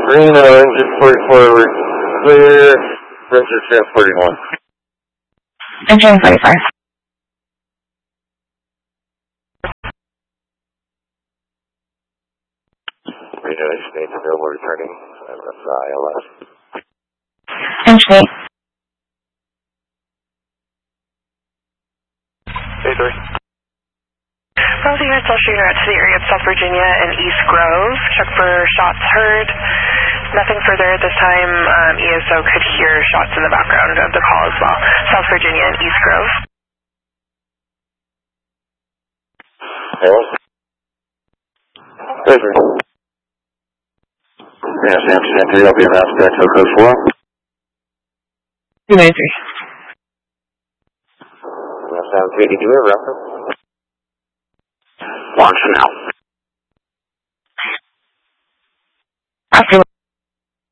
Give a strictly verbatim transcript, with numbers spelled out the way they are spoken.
Reno, engine forty-four, clear, pressure check forty-one. Engine forty-four. Reno, engine eight available returning, that's I L S. Engine eight. Hey, three. Bravo Unit, I'll shoot out to the area of South Virginia and East Grove. Check for shots heard. Nothing further at this time. Um, E S O could hear shots in the background of the call as well. South Virginia and East Grove. Hello? Hey, three. Yeah, Sam, Sam, three, I'll be around back to code four. two ninety-three. Yeah, Sam, three, did you hear a reference? Launch now. After